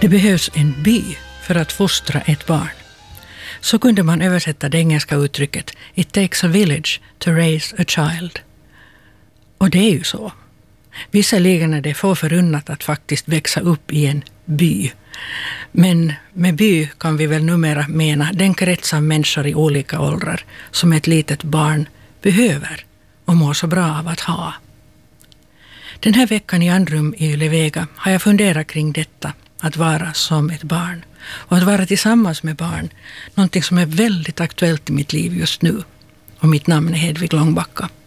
Det behövs en by för att fostra ett barn. Så kunde man översätta det engelska uttrycket "It takes a village to raise a child". Och det är ju så. Visserligen är det få förunnat att faktiskt växa upp i en by. Men med by kan vi väl numera mena den krets av människor i olika åldrar som ett litet barn behöver och mår så bra av att ha. Den här veckan i Andrum i Yle-Vega har jag funderat kring detta, att vara som ett barn. Och att vara tillsammans med barn, någonting som är väldigt aktuellt i mitt liv just nu. Och mitt namn är Hedvig Långbacka.